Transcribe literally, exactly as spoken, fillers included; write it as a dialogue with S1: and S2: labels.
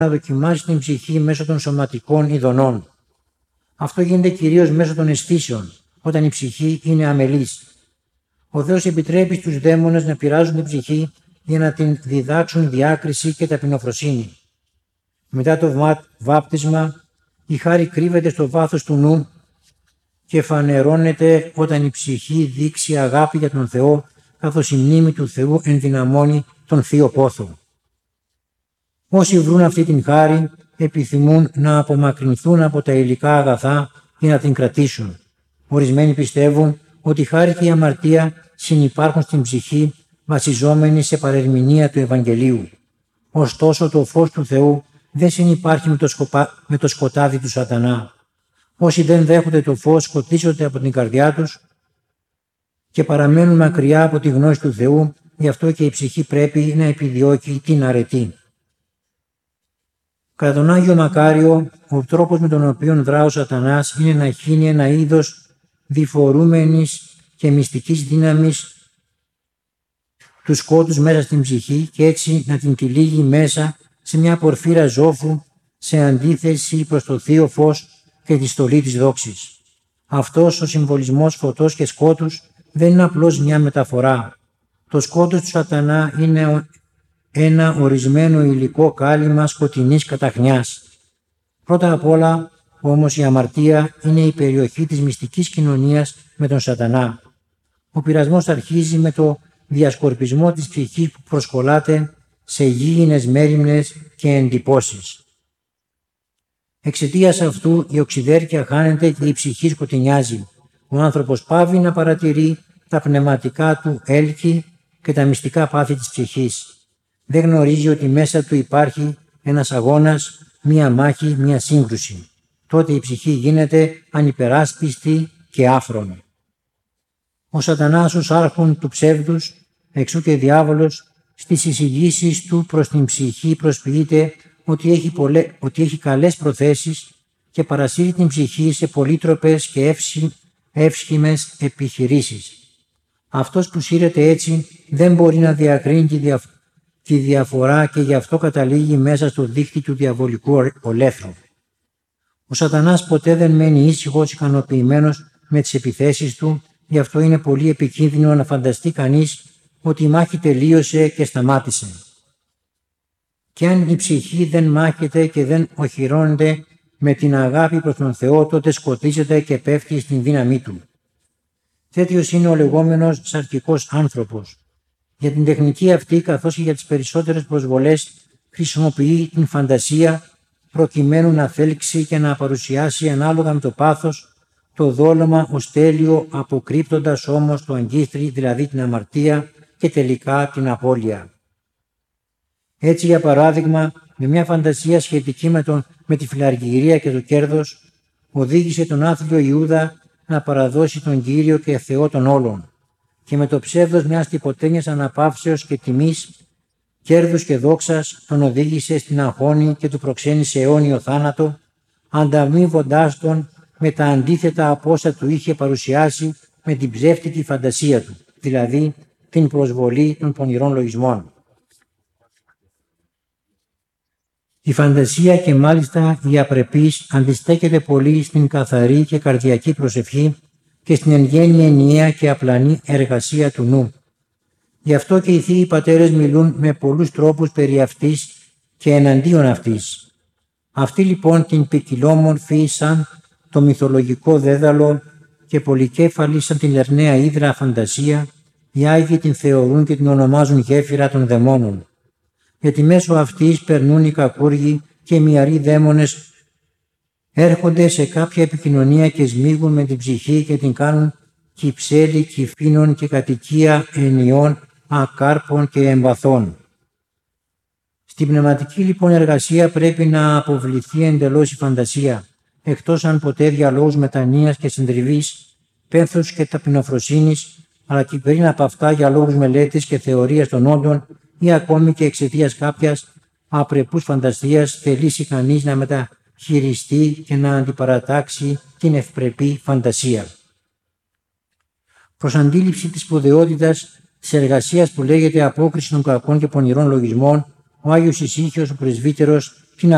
S1: να δοκιμάσει την ψυχή μέσω των σωματικών ειδονών. Αυτό γίνεται κυρίως μέσω των αισθήσεων, όταν η ψυχή είναι αμελής. Ο Θεός επιτρέπει στους δαίμονες να πειράζουν την ψυχή για να την διδάξουν διάκριση και ταπεινοφροσύνη. Μετά το βάπτισμα, η χάρη κρύβεται στο βάθος του νου και φανερώνεται όταν η ψυχή δείξει αγάπη για τον Θεό, καθώς η μνήμη του Θεού ενδυναμώνει τον θείο πόθο. Όσοι βρουν αυτή την χάρη επιθυμούν να απομακρυνθούν από τα υλικά αγαθά ή να την κρατήσουν. Ορισμένοι πιστεύουν ότι η χάρη και η αμαρτία συνυπάρχουν στην ψυχή βασιζόμενοι σε παρερμηνία του Ευαγγελίου. Ωστόσο το φως του Θεού δεν συνυπάρχει με το, σκοπα... με το σκοτάδι του σατανά. Όσοι δεν δέχονται το φως σκοτίζονται από την καρδιά τους και παραμένουν μακριά από τη γνώση του Θεού, γι' αυτό και η ψυχή πρέπει να επιδιώκει την αρετή. Κατά τον Άγιο Μακάριο, ο τρόπος με τον οποίο δρά ο σατανάς είναι να χύνει ένα είδος διφορούμενης και μυστικής δύναμης του σκότους μέσα στην ψυχή και έτσι να την τυλίγει μέσα σε μια πορφύρα ζόφου σε αντίθεση προς το θείο φως και τη στολή της δόξης. Αυτός ο συμβολισμός φωτός και σκότους δεν είναι απλώς μια μεταφορά. Το σκότος του σατανά είναι ένα ορισμένο υλικό κάλυμα σκοτεινής καταχνιάς. Πρώτα απ' όλα όμως η αμαρτία είναι η περιοχή της μυστικής κοινωνίας με τον σατανά. Ο πειρασμός αρχίζει με το διασκορπισμό της ψυχής που προσκολάται σε γήινες μέριμνες και εντυπώσεις. Εξαιτίας αυτού η οξυδέρκεια χάνεται και η ψυχή σκοτεινιάζει. Ο άνθρωπος πάβει να παρατηρεί τα πνευματικά του έλκη και τα μυστικά πάθη της ψυχής. Δεν γνωρίζει ότι μέσα του υπάρχει ένας αγώνας, μία μάχη, μία σύγκρουση. Τότε η ψυχή γίνεται ανυπεράσπιστη και άφρονη. Ο σατανάς ως άρχον του ψεύδους, εξού και διάβολος, στις εισηγήσεις του προς την ψυχή προσποιείται ότι έχει, πολλέ, ότι έχει καλές προθέσεις και παρασύρει την ψυχή σε πολύτροπες και εύσχη, εύσχημες επιχειρήσεις. Αυτός που σύρεται έτσι δεν μπορεί να διακρίνει τη, δια, τη διαφορά και γι' αυτό καταλήγει μέσα στο δίχτυ του διαβολικού ολέθρου. Ο σατανάς ποτέ δεν μένει ήσυχος, ικανοποιημένος με τις επιθέσεις του, γι' αυτό είναι πολύ επικίνδυνο να φανταστεί κανείς ότι η μάχη τελείωσε και σταμάτησε. Και αν η ψυχή δεν μάχεται και δεν οχυρώνεται με την αγάπη προς τον Θεό, τότε σκοτίζεται και πέφτει στην δύναμή του. Τέτοιος είναι ο λεγόμενος σαρκικός άνθρωπος. Για την τεχνική αυτή, καθώς και για τις περισσότερες προσβολές, χρησιμοποιεί την φαντασία προκειμένου να θέλξει και να παρουσιάσει ανάλογα με το πάθος το δόλωμα ως τέλειο, αποκρύπτοντας όμως το αγκίστρι, δηλαδή την αμαρτία και τελικά την απώλεια. Έτσι, για παράδειγμα, με μια φαντασία σχετική με, τον, με τη φιλαργυρία και το κέρδος, οδήγησε τον άθλιο Ιούδα να παραδώσει τον Κύριο και Θεό των όλων και με το ψεύδος μιας τυποτένιας αναπαύσεως και τιμής, κέρδους και δόξας τον οδήγησε στην αγχώνη και του προξένησε αιώνιο θάνατο, ανταμείβοντάς τον με τα αντίθετα από όσα του είχε παρουσιάσει με την ψεύτικη φαντασία του, δηλαδή την προσβολή των πονηρών λογισμών. Η φαντασία και μάλιστα η απρεπής αντιστέκεται πολύ στην καθαρή και καρδιακή προσευχή και στην εν γέννη ενιαία και απλανή εργασία του νου. Γι' αυτό και οι θείοι πατέρες μιλούν με πολλούς τρόπους περί αυτής και εναντίον αυτής. Αυτοί λοιπόν την ποικιλόμορφη σαν το μυθολογικό δέδαλο και πολυκέφαλη σαν την λερναία ύδρα φαντασία, οι Άγιοι την θεωρούν και την ονομάζουν γέφυρα των δαιμόνων. Γιατί μέσω αυτής περνούν οι κακούργοι και οι μυαροί δαίμονες, έρχονται σε κάποια επικοινωνία και σμίγουν με την ψυχή και την κάνουν κυψέλη κυφήνων και κατοικία ενιών, ακάρπων και εμπαθών. Στην πνευματική λοιπόν εργασία πρέπει να αποβληθεί εντελώς η φαντασία, εκτός αν ποτέ για λόγους μετανοίας και συντριβής, πένθους και ταπεινοφροσύνης, αλλά και πριν από αυτά για λόγους μελέτης και θεωρίας των όντων ή ακόμη και εξαιτίας κάποιας απρεπούς φαντασίας θελήσει κανείς να μεταχειριστεί και να αντιπαρατάξει την ευπρεπή φαντασία. Προς αντίληψη της σπουδαιότητας της εργασίας που λέγεται απόκριση των κακών και πονηρών λογισμών, ο Άγιος Ησύχιος ο Πρεσβύτερος